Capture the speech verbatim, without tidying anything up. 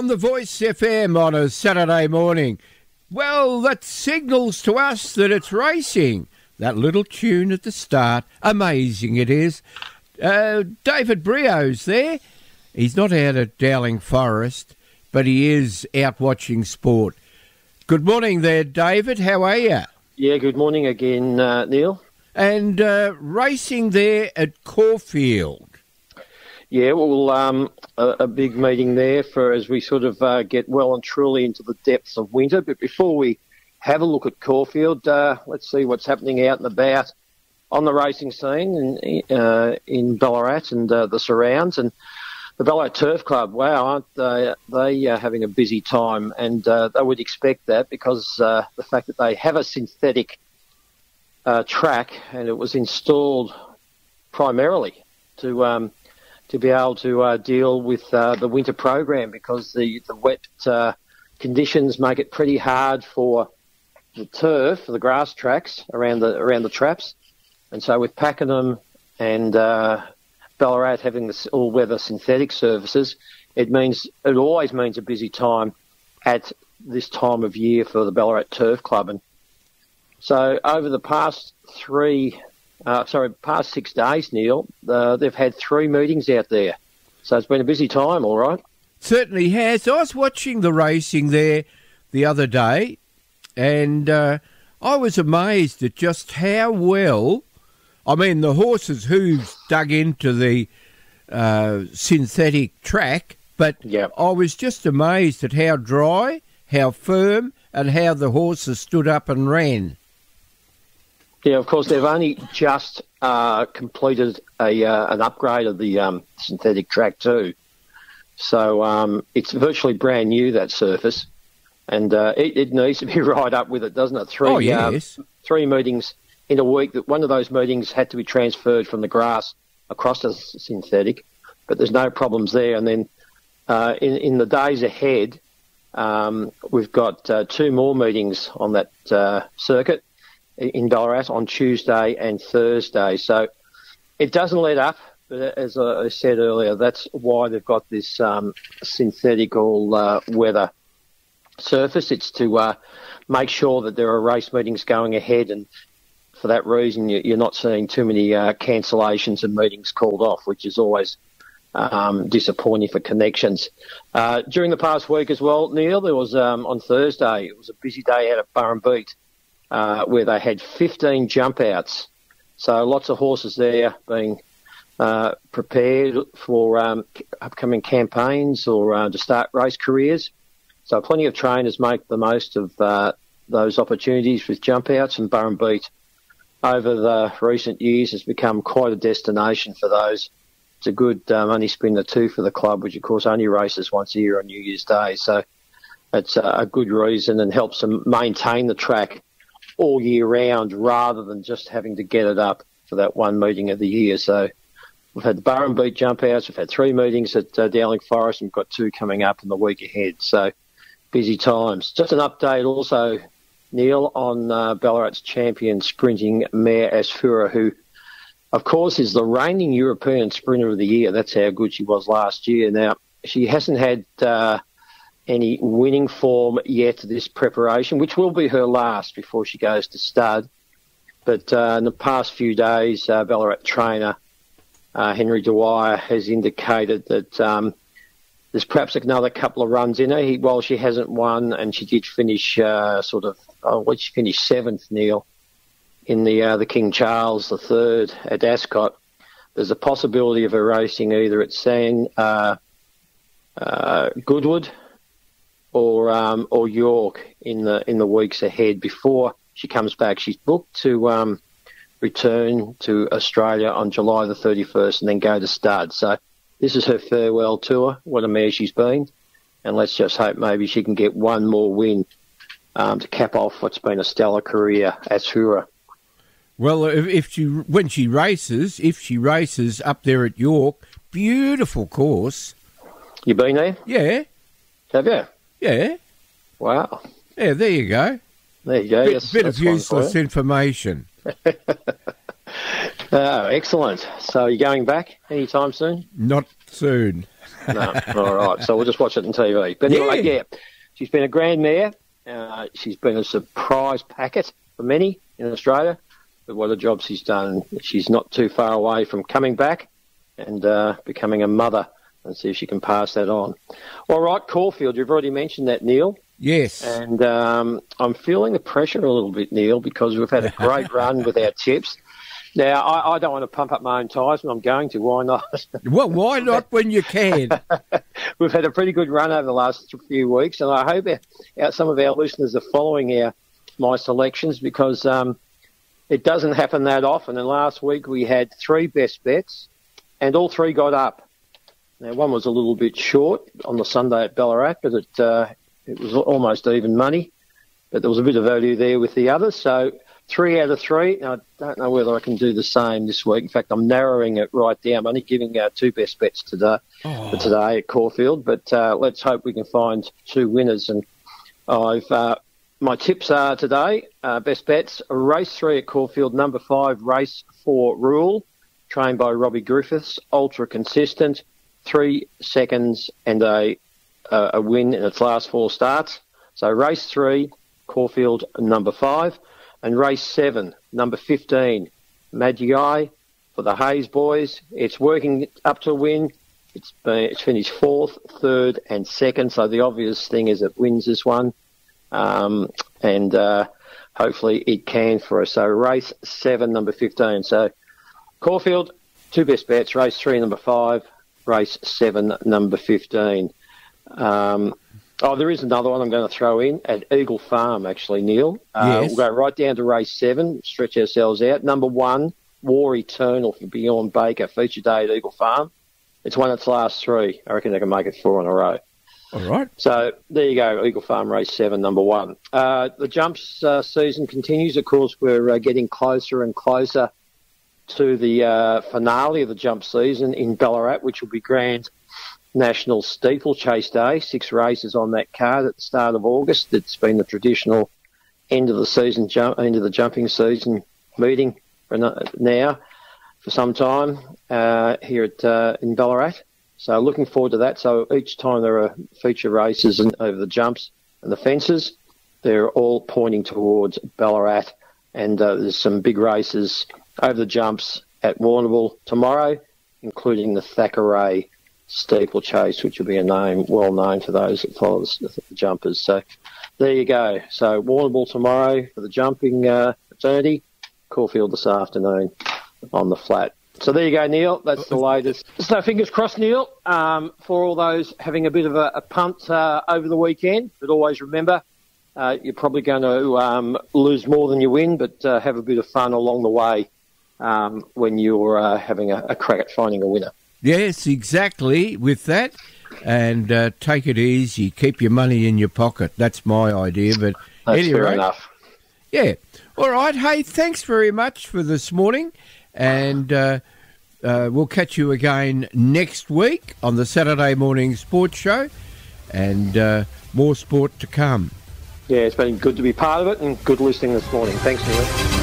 on the Voice F M on a Saturday morning. Well, that signals to us that it's racing. That little tune at the start, amazing it is. Uh, David Brio's there. He's not out at Dowling Forest, but he is out watching sport. Good morning there, David. How are you? Yeah, good morning again, uh, Neil. And uh, racing there at Caulfield. Yeah, well, um, a, a big meeting there for as we sort of uh, get well and truly into the depths of winter. But before we have a look at Caulfield, uh, let's see what's happening out and about on the racing scene in, uh, in Ballarat and uh, the surrounds. And the Ballarat Turf Club, wow, aren't they, they uh, having a busy time? And uh, they would expect that because uh, the fact that they have a synthetic uh, track and it was installed primarily to... Um, to be able to uh, deal with uh, the winter program because the, the wet uh, conditions make it pretty hard for the turf, for the grass tracks around the around the traps. And so with Pakenham and uh, Ballarat having the all-weather synthetic surfaces, it means it always means a busy time at this time of year for the Ballarat Turf Club. And so over the past three... Uh, sorry, past six days, Neil, uh, they've had three meetings out there. So it's been a busy time, all right. Certainly has. I was watching the racing there the other day, and uh, I was amazed at just how well, I mean, the horses' hooves dug into the uh, synthetic track, but yep. I was just amazed at how dry, how firm, and how the horses stood up and ran. Yeah, of course, they've only just uh, completed a uh, an upgrade of the um, synthetic track too. So um, it's virtually brand new, that surface. And uh, it, it needs to be right up with it, doesn't it? Three, oh, yes. um, three meetings in a week. That one of those meetings had to be transferred from the grass across to synthetic, but there's no problems there. And then uh, in, in the days ahead, um, we've got uh, two more meetings on that uh, circuit in Ballarat on Tuesday and Thursday. So it doesn't let up, but as I said earlier, that's why they've got this um, synthetic all-weather uh, surface. It's to uh, make sure that there are race meetings going ahead, and for that reason you're not seeing too many uh, cancellations and meetings called off, which is always um, disappointing for connections. Uh, during the past week as well, Neil, there was um, on Thursday, it was a busy day out at Burrumbeet, Uh, where they had fifteen jump outs. So lots of horses there being uh, prepared for um, upcoming campaigns or uh, to start race careers. So plenty of trainers make the most of uh, those opportunities with jump outs, and Burrumbeet over the recent years has become quite a destination for those. It's a good uh, money spinner too for the club, which of course only races once a year on New Year's Day. So it's uh, a good reason and helps them maintain the track all year round rather than just having to get it up for that one meeting of the year. So we've had the Burrumbeet jump outs, we've had three meetings at uh, Dowling Forest, and we've got two coming up in the week ahead. So busy times. Just an update also, Neil, on uh, Ballarat's champion sprinting mare Asfura, who of course is the reigning European Sprinter of the Year. That's how good she was last year. Now, she hasn't had uh, any winning form yet this preparation, which will be her last before she goes to stud. But uh, in the past few days, uh, Ballarat trainer uh, Henry Dwyer has indicated that um, there's perhaps another couple of runs in her. He, while she hasn't won, and she did finish uh, sort of, oh, what she finished seventh, Neil, in the uh, the King Charles the Third at Ascot. There's a possibility of her racing either at San uh, uh, Goodwood or um, or York in the in the weeks ahead before she comes back. She's booked to um, return to Australia on July the thirty-first and then go to stud. So this is her farewell tour. What a mare she's been. And let's just hope maybe she can get one more win um, to cap off what's been a stellar career at Asfura. Well, if, if she when she races, if she races up there at York, beautiful course. You been there? Yeah. Have you? Yeah. Wow. Yeah, there you go. There you go. Bit, That's, bit that's of useless for information. Oh, excellent. So are you going back anytime soon? Not soon. No. All right. So we'll just watch it on T V. But anyway, yeah, yeah she's been a grand mare. Uh, she's been a surprise packet for many in Australia. But what a job she's done. She's not too far away from coming back and uh, becoming a mother, and see if she can pass that on. All right, Caulfield, you've already mentioned that, Neil. Yes. And um, I'm feeling the pressure a little bit, Neil, because we've had a great run with our tips. Now, I, I don't want to pump up my own tyres, but I'm going to. Why not? Well, why not when you can? We've had a pretty good run over the last few weeks, and I hope our, our, some of our listeners are following our my selections, because um, it doesn't happen that often. And last week we had three best bets, and all three got up. Now, one was a little bit short on the Sunday at Ballarat, but it uh, it was almost even money. But there was a bit of value there with the others. So three out of three. Now, I don't know whether I can do the same this week. In fact, I'm narrowing it right down. I'm only giving our two best bets today, oh. for today at Caulfield. But uh, let's hope we can find two winners. And I've uh, my tips are today, uh, best bets, race three at Caulfield, number five, race four, Rule, trained by Robbie Griffiths, ultra consistent, three seconds and a uh, a win in its last four starts. So race three, Caulfield, number five. And race seven, number fifteen, Magi for the Hayes boys. It's working up to a win. It's been, it's finished fourth, third and second. So the obvious thing is it wins this one. Um, and uh, hopefully it can for us. So race seven, number fifteen. So Caulfield, two best bets, race three, number five, race seven, number fifteen. Um, oh, there is another one I'm going to throw in at Eagle Farm, actually, Neil. Uh, yes. We'll go right down to race seven, stretch ourselves out. Number one, War Eternal for Bjorn Baker, feature day at Eagle Farm. It's won its last three. I reckon they can make it four in a row. All right. So there you go, Eagle Farm race seven, number one. Uh, the jumps uh, season continues. Of course, we're uh, getting closer and closer to the uh, finale of the jump season in Ballarat, which will be Grand National Steeplechase Day. Six races on that card at the start of August. It's been the traditional end of the season, jump, end of the jumping season meeting for now for some time uh, here at uh, in Ballarat. So looking forward to that. So each time there are feature races and over the jumps and the fences, they're all pointing towards Ballarat. And uh, there's some big races over the jumps at Warrnambool tomorrow, including the Thackeray Steeplechase, which will be a name well known to those that follow the jumpers. So there you go. So Warrnambool tomorrow for the jumping uh, fraternity, Caulfield this afternoon on the flat. So there you go, Neil. That's the latest. So fingers crossed, Neil, um, for all those having a bit of a, a punt uh, over the weekend. But always remember, uh, you're probably going to um, lose more than you win, but uh, have a bit of fun along the way um, when you're uh, having a, a crack at finding a winner. Yes, exactly, with that. And uh, take it easy. Keep your money in your pocket. That's my idea. But That's anyway, fair enough. Yeah. All right. Hey, thanks very much for this morning. And uh, uh, we'll catch you again next week on the Saturday Morning Sports Show. And uh, more sport to come. Yeah, it's been good to be part of it and good listening this morning. Thanks, Neil.